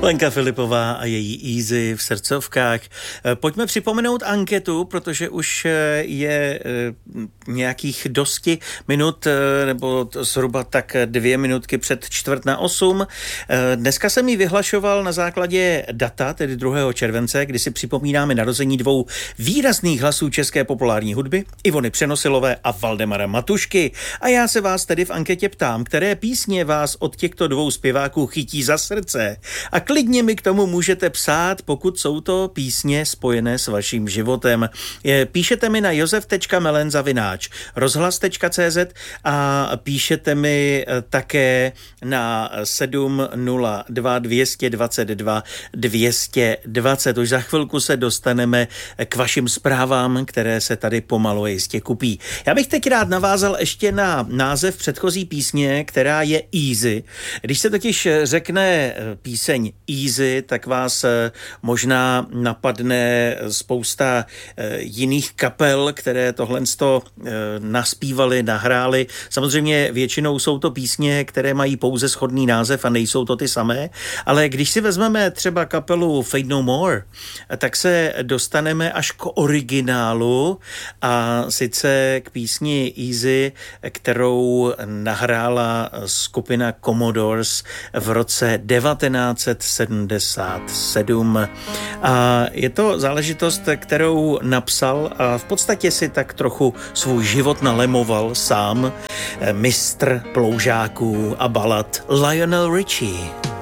Lenka Filipová a její Easy v srdcovkách. Pojďme připomenout anketu, protože už je nějakých dosti minut, nebo zhruba tak 2 minutky před 7:45. Dneska jsem ji vyhlašoval na základě data, tedy 2. července, kdy si připomínáme narození 2 výrazných hlasů české populární hudby, Ivony Přenosilové a Valdemara Matušky. A já se vás tedy v anketě ptám, které písně vás od těchto 2 zpěváků chytí za srdce. A klidně mi k tomu můžete psát, pokud jsou to písně spojené s vaším životem. Píšete mi na josef.melen@rozhlas.cz a píšete mi také na 702 222 220. Už za chvilku se dostaneme k vašim zprávám, které se tady pomalu jistě kupí. Já bych teď rád navázal ještě na název předchozí písně, která je Easy. Když se totiž řekne píseň Easy, tak vás možná napadne spousta jiných kapel, které tohle naspívali, nahráli. Samozřejmě většinou jsou to písně, které mají pouze shodný název a nejsou to ty samé, ale když si vezmeme třeba kapelu Fade No More, tak se dostaneme až k originálu a sice k písni Easy, kterou nahrála skupina Commodores v roce 1977. A je to záležitost, kterou napsal a v podstatě si tak trochu svůj život nalemoval sám mistr ploužáků a balad Lionel Richie.